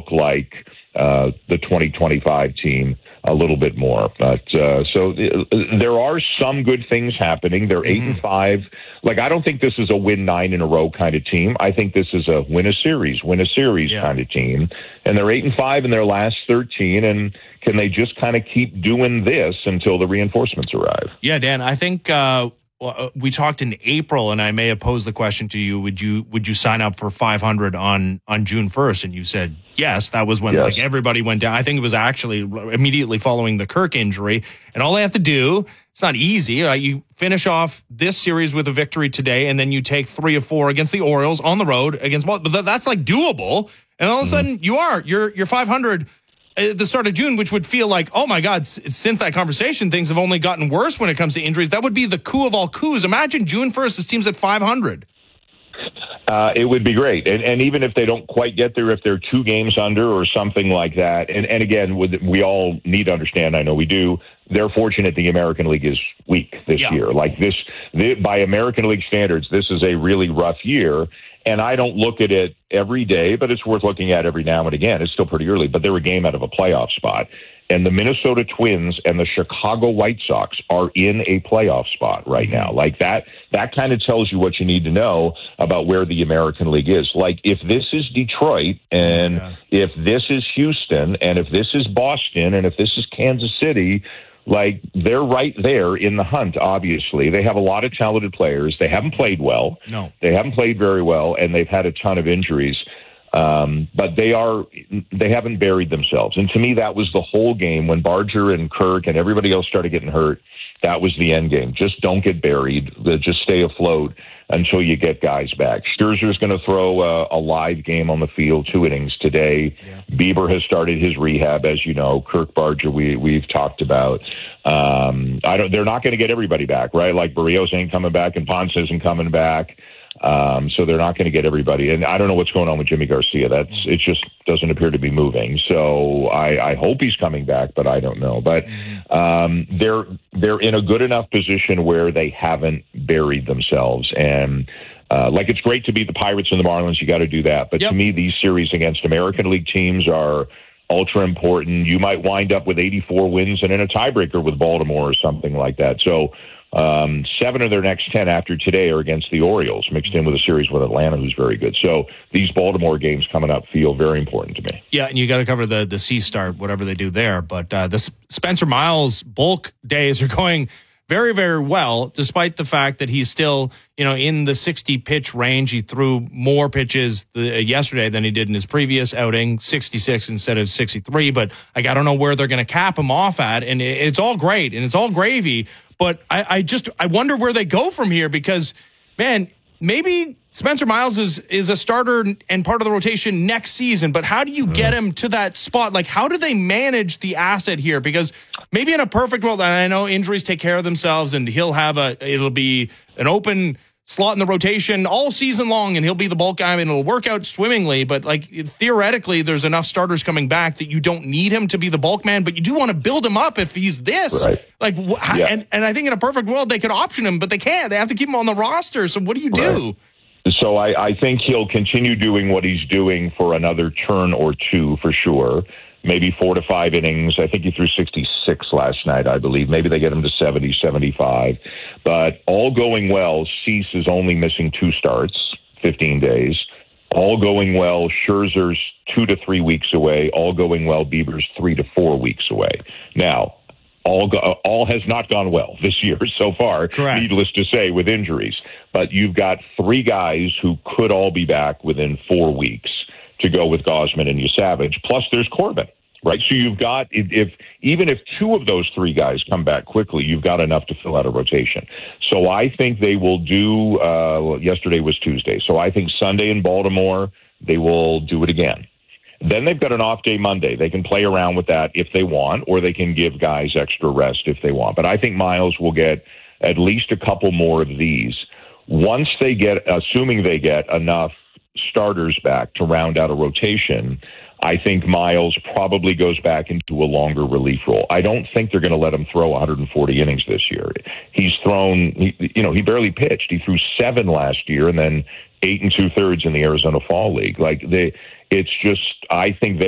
look like the 2025 team a little bit more. But so there are some good things happening. They're 8-5. Like, I don't think this is a win 9 in a row kind of team. I think this is a win a series kind of team. And they're 8-5 in their last 13. And can they just kind of keep doing this until the reinforcements arrive? Yeah, Dan, I think we talked in April, and I may have posed the question to you: Would you sign up for 500 on June 1st? And you said yes. That was when like everybody went down. I think it was actually immediately following the Kirk injury. And all they have to do, it's not easy. You finish off this series with a victory today, and then you take 3 of 4 against the Orioles on the road against. But that's like doable. And all of a sudden, you're 500. At the start of June, which would feel like, oh my God, since that conversation, things have only gotten worse when it comes to injuries. That would be the coup of all coups. Imagine June 1st, this team's at 500. It would be great. And even if they don't quite get there, if they're 2 games under or something like that, and again, we all need to understand, I know we do, they're fortunate the American League is weak this year. Like this, by American League standards, this is a really rough year. And I don't look at it every day, but it's worth looking at every now and again. It's still pretty early, but they're a game out of a playoff spot. And the Minnesota Twins and the Chicago White Sox are in a playoff spot right now. Like that kind of tells you what you need to know about where the American League is. Like, if this is Detroit, and if this is Houston, and if this is Boston, and if this is Kansas City, like, they're right there in the hunt, obviously. They have a lot of talented players. They haven't played well. No. They haven't played very well, and they've had a ton of injuries. But they haven't buried themselves. And to me, that was the whole game. When Barger and Kirk and everybody else started getting hurt, that was the end game. Just don't get buried. Just stay afloat until you get guys back. Scherzer's going to throw a live game on the field, 2 innings today. Yeah. Bieber has started his rehab, as you know. Kirk, Barger, we've talked about. They're not going to get everybody back, right? Like, Barrios ain't coming back and Ponce isn't coming back. So they're not going to get everybody. And I don't know what's going on with Jimmy Garcia. It just doesn't appear to be moving. So I hope he's coming back, but I don't know. But they're in a good enough position where they haven't buried themselves. And like, it's great to beat the Pirates and the Marlins. You got to do that. But to me, these series against American League teams are ultra important. You might wind up with 84 wins and in a tiebreaker with Baltimore or something like that. So 7 of their next 10 after today are against the Orioles, mixed in with a series with Atlanta, who's very good. So these Baltimore games coming up feel very important to me. Yeah, and you got to cover the C start, whatever they do there. But the Spencer Miles bulk days are going very, very well, despite the fact that he's still, in the 60-pitch range. He threw more pitches yesterday than he did in his previous outing, 66 instead of 63. But I don't know where they're going to cap him off at. And it's all great, and it's all gravy. But I wonder where they go from here, because, man, maybe Spencer Miles is a starter and part of the rotation next season, but how do you get him to that spot? Like, how do they manage the asset here? Because maybe in a perfect world, and I know injuries take care of themselves, and it'll be an open slot in the rotation all season long, and he'll be the bulk guy, and it'll work out swimmingly. But like, theoretically, there's enough starters coming back that you don't need him to be the bulk man, but you do want to build him up if he's this. Right. Like, and I think in a perfect world they could option him, but they can't. They have to keep him on the roster. So what do you do? So I think he'll continue doing what he's doing for another turn or two for sure. Maybe 4 to 5 innings. I think he threw 66 last night, I believe. Maybe they get him to 70, 75. But all going well, Cease is only missing 2 starts, 15 days. All going well, Scherzer's 2 to 3 weeks away. All going well, Bieber's 3 to 4 weeks away. Now, all has not gone well this year so far, correct, needless to say, with injuries. But you've got 3 guys who could all be back within 4 weeks to go with Gausman and Savage. Plus, there's Corbin, right? So you've got, even if 2 of those 3 guys come back quickly, you've got enough to fill out a rotation. So I think they will do, yesterday was Tuesday, so I think Sunday in Baltimore, they will do it again. Then they've got an off day Monday. They can play around with that if they want, or they can give guys extra rest if they want. But I think Miles will get at least a couple more of these. Once they get, assuming they get enough starters back to round out a rotation, I think Miles probably goes back into a longer relief role. I don't think they're going to let him throw 140 innings this year. He's thrown, he barely pitched. He threw 7 last year and then 8 2/3 in the Arizona Fall League. I think